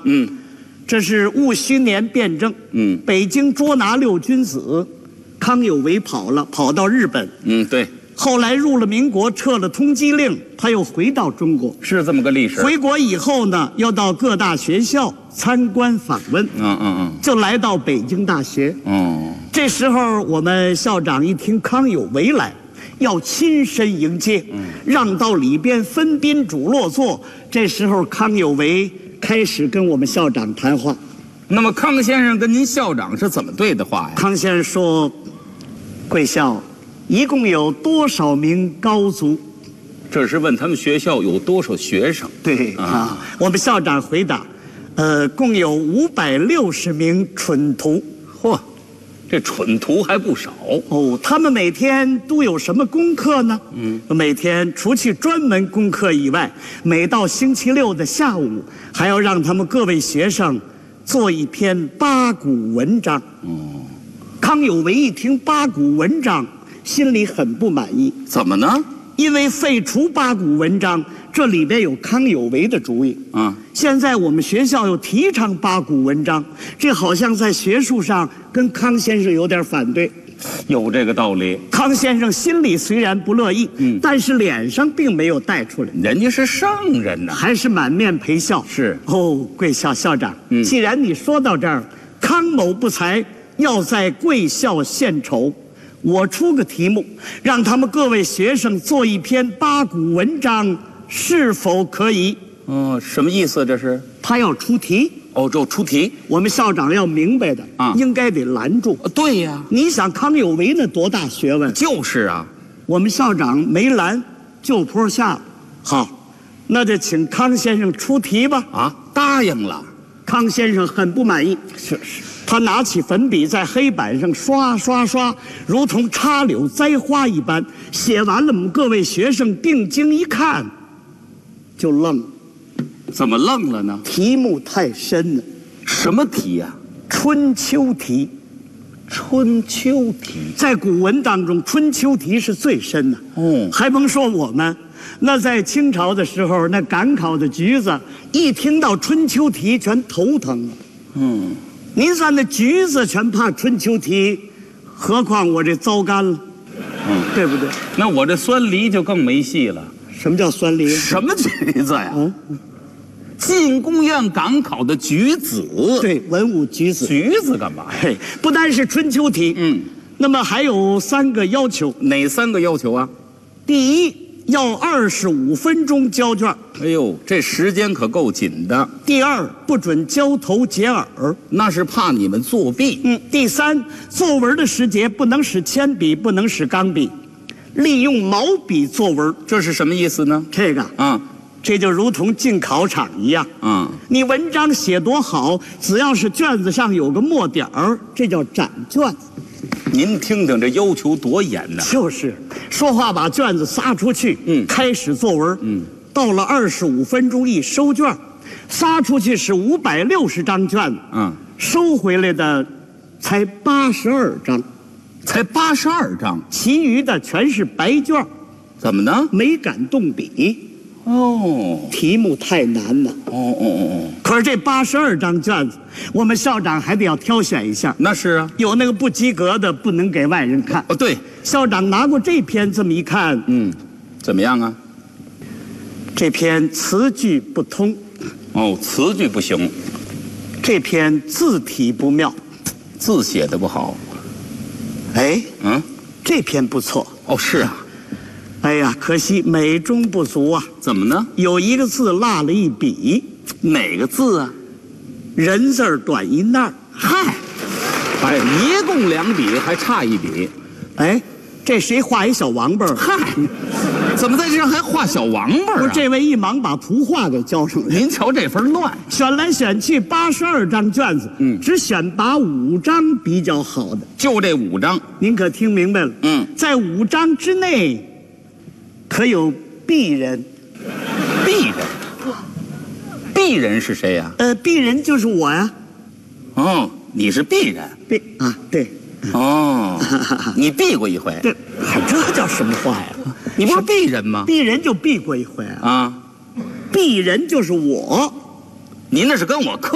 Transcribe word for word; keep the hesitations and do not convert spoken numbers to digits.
嗯， 这是戊戌年变政。 嗯， 北京捉拿六君子，康有为跑了，跑到日本。 嗯，对， 后来入了民国，撤了通缉令，他又回到中国。 是这么个历史。 回国以后呢，要到各大学校参观访问。 嗯嗯嗯， 就来到北京大学。 哦， 这时候我们校长一听康有为来，要亲身迎接，让到里边分宾主落座。这时候康有为开始跟我们校长谈话。 那么康先生跟您校长是怎么对的话呀？ 康先生说：“贵校一共有多少名高足？” 这是问他们学校有多少学生。 对啊，啊我们校长回答：“呃，共有五百六十名蠢徒。” 嚯，这蠢徒还不少哦。他们每天都有什么功课呢？嗯，每天除去专门功课以外，每到星期六的下午，还要让他们各位学生做一篇八股文章。 哦， 康有为一听八股文章，心里很不满意。 怎么呢？ 因为废除八股文章，这里边有康有为的主意。 啊， 现在我们学校又提倡八股文章，这好像在学术上跟康先生有点反对。 有这个道理。 康先生心里虽然不乐意，嗯，但是脸上并没有带出来。 人家是圣人呐， 还是满面陪笑。 是哦，贵校校长， 嗯， 既然你说到这儿，康某不才要在贵校献丑。我出个题目，让他们各位学生做一篇八股文章，是否可以？ 哦，什么意思？这是他要出题。 哦，就出题。 我们校长要明白的啊， 应该得拦住。 对呀， 你想康有为那多大学问？ 就是啊， 我们校长没拦，就坡下了。好，那就请康先生出题吧。 啊，答应了。 康先生很不满意。 是是。 他拿起粉笔在黑板上刷刷刷，如同插柳栽花一般写完了。我们各位学生定睛一看，就愣了。 怎么愣了呢？ 题目太深了。 什么题呀？ 春秋题。 春秋题在古文当中，春秋题是最深的。 哦， 还甭说我们，那在清朝的时候，那赶考的橘子一听到春秋题全头疼了。 嗯。 您算那橘子全怕春秋题，何况我这糟干了， 嗯， 对不对？ 那我这酸梨就更没戏了。 什么叫酸梨？ 什么橘子呀？ 嗯， 进宫院赶考的橘子。 对，文武举子。 橘子干嘛呀？ 嘿，不单是春秋题， 嗯， 那么还有三个要求。 哪三个要求啊？ 第一，要二十五分钟交卷。 哎呦，这时间可够紧的。 第二，不准交头接耳， 那是怕你们作弊。 嗯。第三，作文的时节不能使铅笔，不能使钢笔，利用毛笔作文。 这是什么意思呢？ 这个啊， 这就如同进考场一样。 啊， 你文章写多好，只要是卷子上有个墨点儿，这叫展卷。 您听听这要求多严呢！ 就是说话把卷子撒出去， 嗯， 开始作文， 嗯， 到了二十五分钟一收卷，撒出去是五百六十张卷子， 嗯， 收回来的才八十二张， 才八十二张， 其余的全是白卷。 怎么呢？ 没敢动笔。 哦， 题目太难了。 哦哦哦哦， 可是这八十二张卷子，我们校长还得要挑选一下。 那是啊， 有那个不及格的，不能给外人看。 哦，对， 校长拿过这篇，这么一看， 嗯，怎么样啊？ 这篇词句不通。 哦，词句不行。 这篇字体不妙， 字写的不好。 哎， 嗯， 这篇不错。 哦，是啊。 哎呀，可惜美中不足啊！ 怎么呢？ 有一个字落了一笔。 哪个字啊？ 人字儿短一捺。 嗨，哎，一共两笔，还差一笔。 哎，这谁画一小王八儿？ 嗨，怎么在这上还画小王八啊？ 不是，这位一忙把图画给交上来。 您瞧这份乱， 选来选去八十二张卷子， 嗯， 只选拔五张比较好的， 就这五张。 您可听明白了？ 嗯， 在五张之内，可有鄙人。 鄙人，鄙人是谁呀？ 呃，鄙人就是我呀。 哦，你是鄙人。 鄙啊，对。 哦，你避过一回。 这这叫什么话呀？ 你不是鄙人吗？ 鄙人就避过一回啊。 啊， 鄙人就是我。 您那是跟我客